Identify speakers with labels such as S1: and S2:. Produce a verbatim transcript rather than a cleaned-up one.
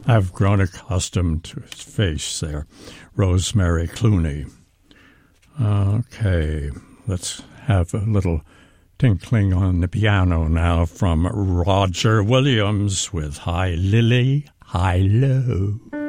S1: I've grown accustomed to his face there. Rosemary Clooney. Okay, let's have a little tinkling on the piano now from Roger Williams with Hi Lily, Hi Low.